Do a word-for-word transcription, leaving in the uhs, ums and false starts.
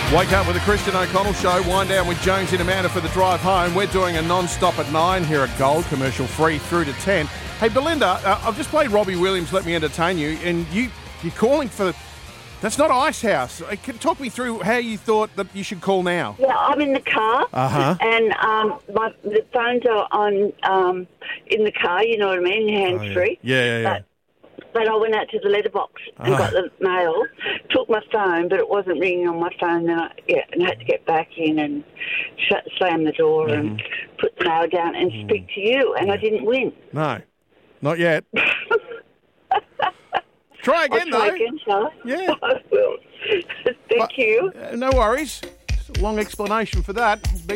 Wake up with the Christian O'Connell Show. Wind down with Jones and Amanda for the drive home. We're doing a non-stop at nine here at Gold, commercial free through to ten. Hey, Belinda, uh, I've just played Robbie Williams, Let Me Entertain You, and you, you're calling for... That's not Icehouse. Uh, can- Talk me through how you thought that you should call now. Yeah, I'm in the car, Uh-huh. and um, my the phones are on um, in the car. You know what I mean, hands free. Yeah, yeah, yeah. But, but I went out to the letterbox and Ah. got the mail. Took my phone, but it wasn't ringing on my phone. Then I yeah, and I had to get back in and shut, slam the door and put the mail down and speak to you. And I didn't win. No, not yet. Try again, I'll try though. again, shall I? Yeah. I will. Thank But- you. Uh, no worries. Long explanation for that. Be